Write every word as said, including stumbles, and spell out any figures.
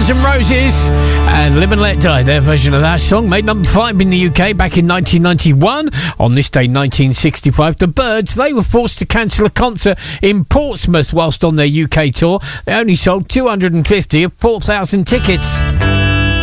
Guns N' Roses and Live and Let Die. Their version of that song made number five in the U K back in nineteen ninety-one. On this day, nineteen sixty-five, the Byrds, they were forced to cancel a concert in Portsmouth whilst on their U K tour. They only sold two hundred fifty of four thousand tickets.